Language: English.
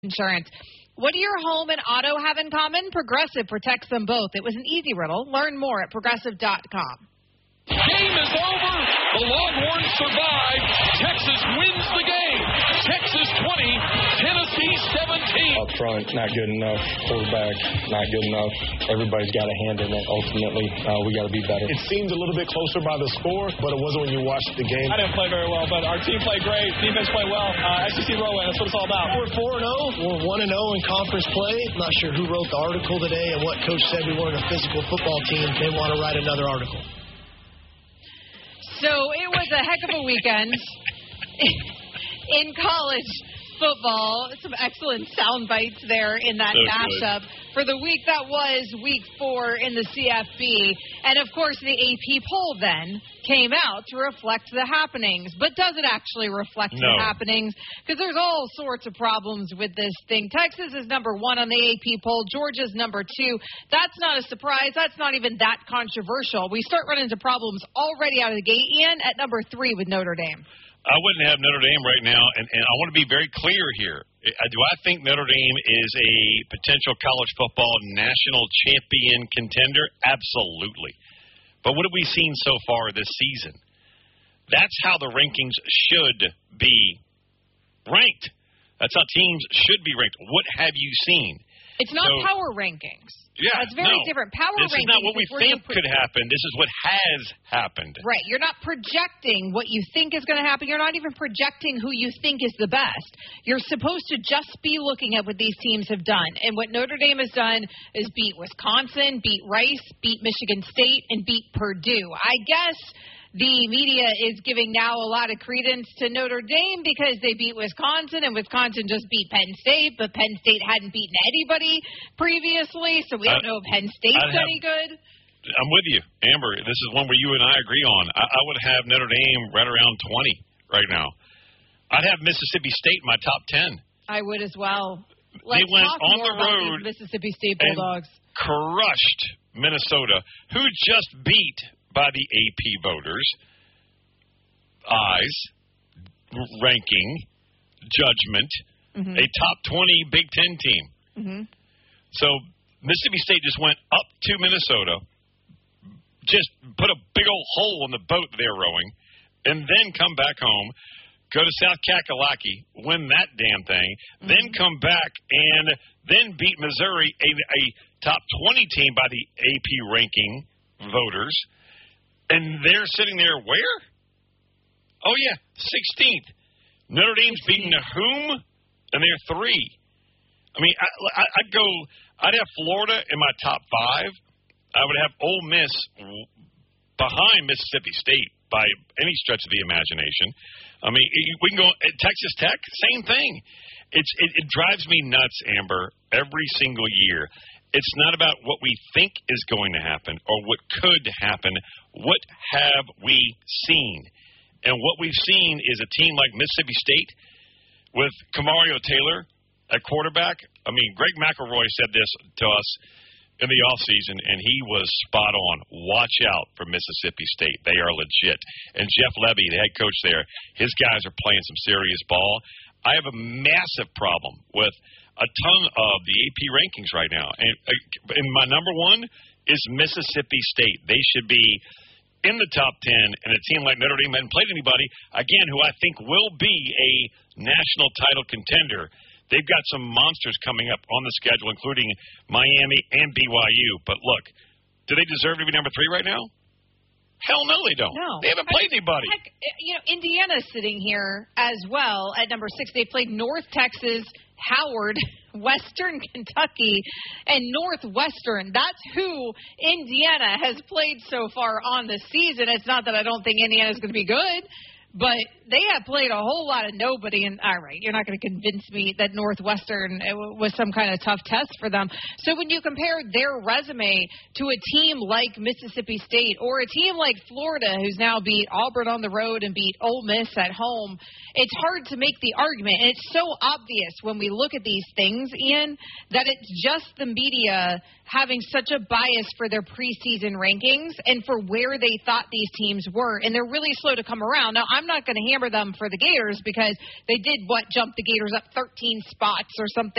Insurance. What do your home and auto have in common? Progressive protects them both. It was an easy riddle. Learn more at Progressive.com. Game is over. The Longhorns survive. Texas wins the game. Texas 20, Tennessee 17. Up front, not good enough. Quarterback, not good enough. Everybody's got a hand in it. Ultimately, we got to be better. It seemed a little bit closer by the score, but it wasn't when you watched the game. I didn't play very well, but our team played great. Defense played well. SEC rolling. That's what it's all about. We're 4-0. We're 1-0 in conference play. I'm not sure who wrote the article today and what coach said we weren't a physical football team. They want to write another article. So it was a heck of a weekend in college football. Some excellent sound bites there in that mashup for the week that was week 4 in the CFB. And, of course, the AP poll then came out to reflect the happenings. But does it actually reflect the happenings? Because there's all sorts of problems with this thing. Texas is number 1 on the AP poll. Georgia's number 2. That's not a surprise. That's not even that controversial. We start running into problems already out of the gate, Ian, at number 3 with Notre Dame. I wouldn't have Notre Dame right now, and I want to be very clear here. Do I think Notre Dame is a potential college football national champion contender? Absolutely. But what have we seen so far this season? That's how the rankings should be ranked. That's how teams should be ranked. What have you seen? It's not power rankings. Yeah, that's very different. Power rankings. This is not what we think could happen. This is what has happened. Right. You're not projecting what you think is going to happen. You're not even projecting who you think is the best. You're supposed to just be looking at what these teams have done. And what Notre Dame has done is beat Wisconsin, beat Rice, beat Michigan State, and beat Purdue. I guess the media is giving now a lot of credence to Notre Dame because they beat Wisconsin, and Wisconsin just beat Penn State, but Penn State hadn't beaten anybody previously, so we don't know if Penn State's any good. I'm with you, Amber. This is one where you and I agree on. I would have Notre Dame right around 20 right now. I'd have Mississippi State in my top 10. I would as well. They went on the road Mississippi State Bulldogs. Crushed Minnesota, who just beat, by the AP voters' eyes, ranking, judgment, a top 20 Big Ten team. So Mississippi State just went up to Minnesota, just put a big old hole in the boat they're rowing, and then come back home, go to South Kakalaki, win that damn thing, then come back and then beat Missouri, a top 20 team by the AP ranking voters. And they're sitting there where? Oh, yeah, 16th. Notre Dame's beaten whom? And they're 3. I mean, I'd have Florida in my top 5. I would have Ole Miss behind Mississippi State by any stretch of the imagination. I mean, we can go Texas Tech, same thing. It drives me nuts, Amber, every single year. It's not about what we think is going to happen or what could happen. What have we seen? And what we've seen is a team like Mississippi State with Kamario Taylor at quarterback. I mean, Greg McElroy said this to us in the offseason, and he was spot on. Watch out for Mississippi State. They are legit. And Jeff Levy, the head coach there, his guys are playing some serious ball. I have a massive problem with a ton of the AP rankings right now. And my number 1 is Mississippi State. They should be in the top 10, and a team like Notre Dame hadn't played anybody, again, who I think will be a national title contender. They've got some monsters coming up on the schedule, including Miami and BYU. But look, do they deserve to be number 3 right now? Hell no, they don't. No. They haven't played anybody. Heck, Indiana's sitting here as well at number 6. They played North Texas, Howard, Western Kentucky, and Northwestern. That's who Indiana has played so far on the season. It's not that I don't think Indiana's going to be good, but they have played a whole lot of nobody. And all right, you're not going to convince me that Northwestern was some kind of tough test for them. So when you compare their resume to a team like Mississippi State or a team like Florida, who's now beat Auburn on the road and beat Ole Miss at home, it's hard to make the argument. And it's so obvious when we look at these things, Ian, that it's just the media having such a bias for their preseason rankings and for where they thought these teams were. And they're really slow to come around. Now, I'm not going to hammer them for the Gators because they did, jump the Gators up 13 spots or something